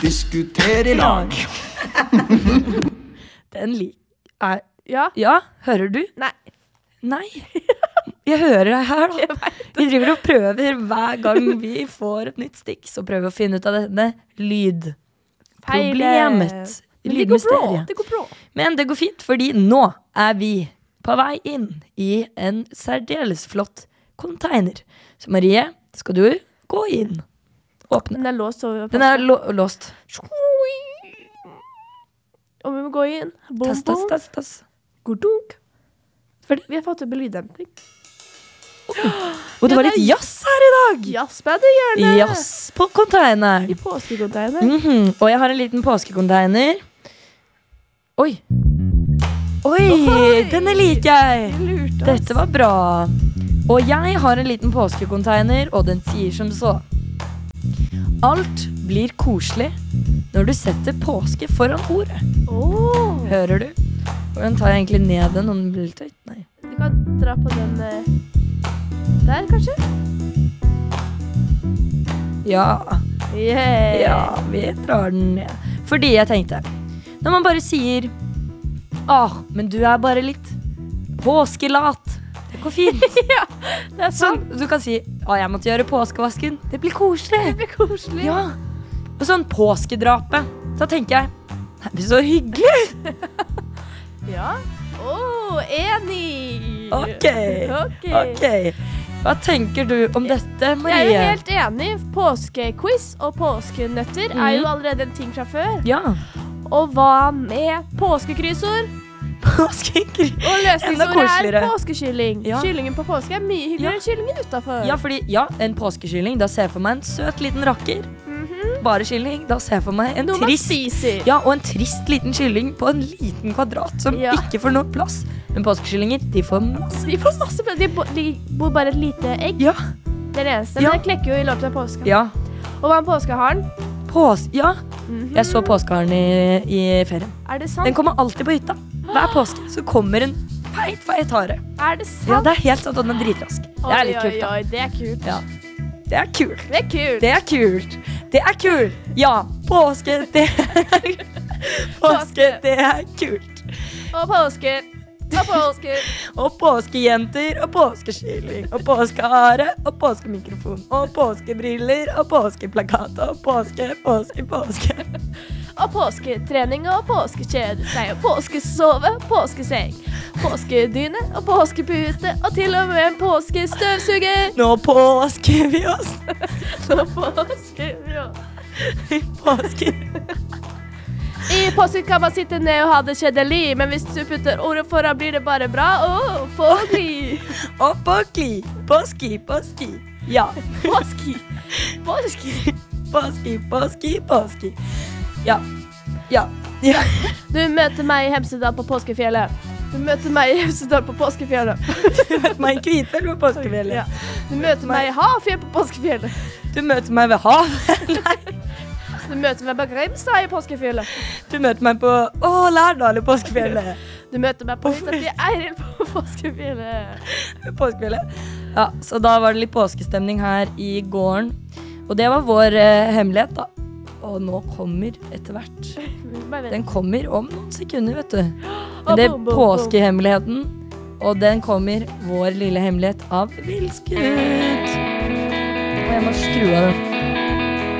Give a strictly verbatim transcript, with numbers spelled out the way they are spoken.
Diskuter i lag. Den lik er, Ja. Ja, hører du? Nei. Nei. Jeg hører deg her da. Vi driver og prøver hver gang vi får et nytt stikk, så prøver vi å finne ut av denne lydproblemet. Men det går bra, Lydmysteriet. det går bra. Men det går fint, fordi nå er vi på vei inn i en særdeles flott container. Så Marie, skal du gå inn? Åpne. Den er låst over. Den er lå låst. Og vi må gå inn. Bom, Tass, tass, bom. tass, tass. Godunk. Fordi- Vi har fått en lyddempning. Og det var litt jazz her i dag. Jazzband i hjørnet. Jazz på containeren. I påskecontainer. Mhm. Og jeg har en liten påskecontainer. Oi. Oi, Oi. denne liker jeg. Lurt oss. Dette var bra. Og jeg har en liten påskecontainer, og den sier som så. Alt blir koselig når du setter påske foran ordet. Åh. Hører du? Og den tar jeg egentlig ned den, om den blir litt høyt. Nei. Du kan dra på den eh, der, kanskje? Ja, Yeah. ja, vi drar den ned. Fordi jeg tenkte, når man bare sier, åh, men du er bare litt påskelat. Det går fint. Ja, det er Så sant. du kan si, å, jeg måtte gjøre påskevasken. Det blir koselig. Det blir koselig. Ja. Og sånn påskedrape. Så tenker jeg, det blir så hyggelig. Ja. Åh, enig. Ok, Ok. ok. Hva tenker du om dette, Jeg er Marie? jo helt enig. Påskequiz og påskenøtter er jo Mhm. allerede en ting fra før. Ja, Og hva med påskekryssord? påskekry. Og Enda løsningsordet er koseligere. påskekylling. Ja. Kyllingen på påske er mye hyggeligere enn kyllingen utenfor. Ja, fordi, ja, en påskekylling, da ser jeg for meg en søt liten rakker. Mhm. Bare kylling, da ser jeg for meg en Noe man trist, spiser. ja, og en trist liten kylling på en liten kvadrat som Ja. ikke får nok plass. Men påskekyllinger, de får masse. De får masse plass. De, bo, de bor bare et lite egg. Ja, Det er det eneste. Ja. Men det klekker jo i løpet av påsken. ja, Og hva med påskeharen? pås, ja. Mhm. Jeg så påskeharen i, i ferien. Er det sant? Den kommer alltid på hytta. Hver påske så kommer en feit, feit hare. Er det sant? Ja, det er helt sant, og den er dritrask. Det er litt kult, Oi, da. oi, oi, det er kult. Ja. Det er kult. Det er kult. Det er kult. Det er kult. Ja, påske, det er Påske, det er kult. Og påske. Og påske. Og påskejenter, og påskeskilling, og påskehare, og påskemikrofon, og påskebriller, og påskeplakat, og påske, påske, påske. Og påsketrening og påskekjede seg. Og påskesove, påskeseng. Påskedyne og påskepute. Og til og med en påskestøvsuger. Nå påsker vi oss. Så påske, ja. Påske. I påske kan man sitte ned og ha det kjedelig, men hvis du putter ordet foran, blir det bare bra. Åh, påskli. Og påskli. Påski, påski. Ja. Påski. Påski. Påski, påski, påski. Ja. Ja. Ja. Du møter meg i Hemsedal på påskefjellet. Du møter meg i Hemsedal på påskefjellet. Du møter meg i Kvitfjell på påskefjellet. Ja. Du møter meg i Hafjell på påskefjellet. Du møter meg ved havet. Du møter meg på Grimstad i påskefjellet. Du møter meg på Åh, Lærdal i påskefjellet. Du møter meg på hytta til Eiril på påskefjellet. Påskefjellet. Ja, så da var det litt påskestemning her i gården. Og det var vår eh, hemmelighet, da. Og nå kommer etter hvert. Den kommer om noen sekunder, vet du. Men det er boom, boom, boom. påskehemmeligheten. Og den kommer vår lille hemmelighet av Vilskutt. Og jeg må skru av den.